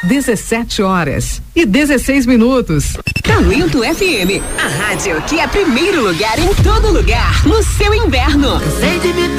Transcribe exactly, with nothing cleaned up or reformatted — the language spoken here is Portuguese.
dezessete horas e dezesseis minutos. Talento F M, a rádio que é primeiro lugar em todo lugar no seu inverno.